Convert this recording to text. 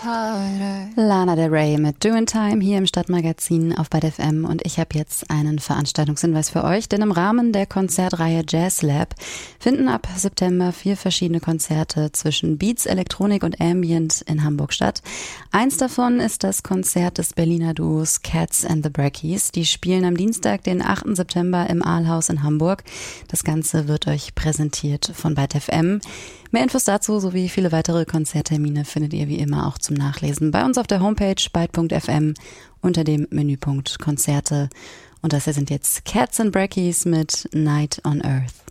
Lana Del Rey mit Doing Time hier im Stadtmagazin auf Byte FM und ich habe jetzt einen Veranstaltungshinweis für euch, denn im Rahmen der Konzertreihe Jazz Lab finden ab September 4 verschiedene Konzerte zwischen Beats, Elektronik und Ambient in Hamburg statt. Eins davon ist das Konzert des Berliner Duos Cats and the Brackies. Die spielen am Dienstag, den 8. September im Aalhaus in Hamburg. Das Ganze wird euch präsentiert von Byte FM. Mehr Infos dazu sowie viele weitere Konzerttermine findet ihr wie immer auch zum Nachlesen bei uns auf der Homepage byte.fm unter dem Menüpunkt Konzerte. Und das hier sind jetzt Cats and Brackies mit Night on Earth.